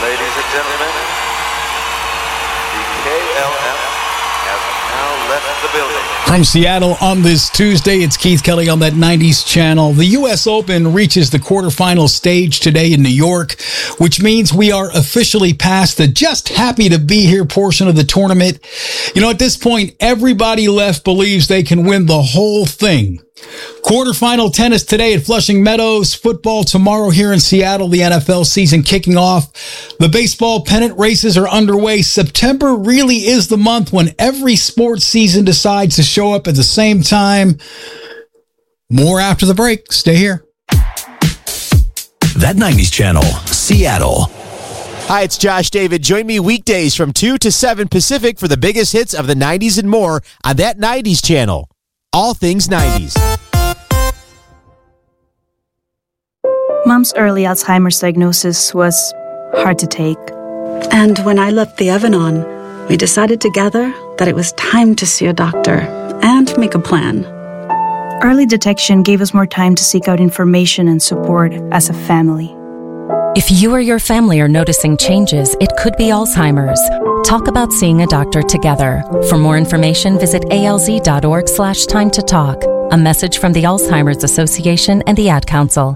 Ladies and gentlemen, the KLF has now left the building. From Seattle on this Tuesday, it's Keith Kelly on that 90s channel. The U.S. Open reaches the quarterfinal stage today in New York, which means we are officially past the just happy to be here portion of the tournament. You know, at this point, everybody left believes they can win the whole thing. Quarterfinal tennis today at Flushing Meadows, football tomorrow here in Seattle, the NFL season kicking off. The baseball pennant races are underway. September really is the month when every sports season decides to show up at the same time. More after the break. Stay here. That 90s channel, Seattle. Hi, it's Josh David. Join me weekdays from 2 to 7 Pacific for the biggest hits of the 90s and more on That 90s channel. All things 90s. Mom's early Alzheimer's diagnosis was hard to take. And when I left the Evanon, we decided together that it was time to see a doctor and make a plan. Early detection gave us more time to seek out information and support as a family. If you or your family are noticing changes, it could be Alzheimer's. Talk about seeing a doctor together. For more information, visit alz.org/time to talk. A message from the Alzheimer's Association and the Ad Council.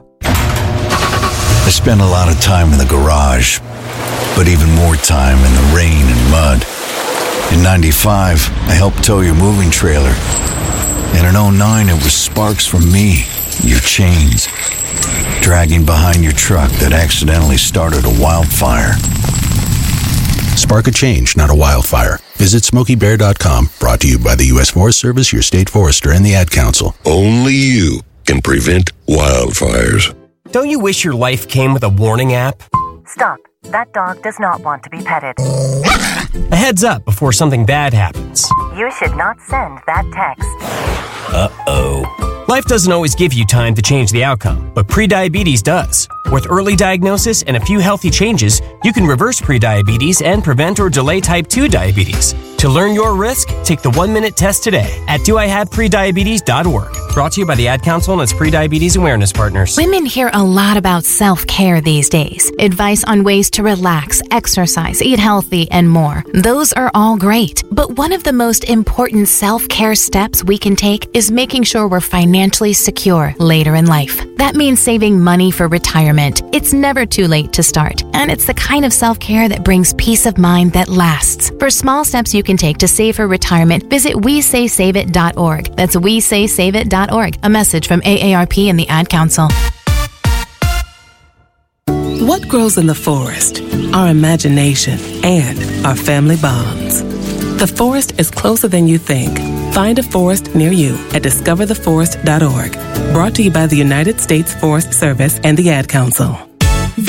I spent a lot of time in the garage, but even more time in the rain and mud. In 95, I helped tow your moving trailer. And in 09, it was sparks from me, your chains, dragging behind your truck that accidentally started a wildfire. Spark a change, not a wildfire. Visit SmokeyBear.com, brought to you by the U.S. Forest Service, your state forester, and the Ad Council. Only you can prevent wildfires. Don't you wish your life came with a warning app? Stop. That dog does not want to be petted. A heads up before something bad happens. You should not send that text. Uh-oh. Life doesn't always give you time to change the outcome, but prediabetes does. With early diagnosis and a few healthy changes, you can reverse prediabetes and prevent or delay type 2 diabetes. To learn your risk, take the 1-minute test today at doihaveprediabetes.org. Brought to you by the Ad Council and its prediabetes awareness partners. Women hear a lot about self-care these days. Advice on ways to relax, exercise, eat healthy, and more. Those are all great. But one of the most important self-care steps we can take is making sure we're financially secure later in life. That means saving money for retirement. It's never too late to start, and it's the kind of self-care that brings peace of mind that lasts. For small steps you can take to save for retirement, visit WeSaySaveIt.org. That's WeSaySaveIt.org. A message from AARP and the Ad Council. What grows in the forest? Our imagination and our family bonds. The forest is closer than you think. Find a forest near you at discovertheforest.org. Brought to you by the United States Forest Service and the Ad Council.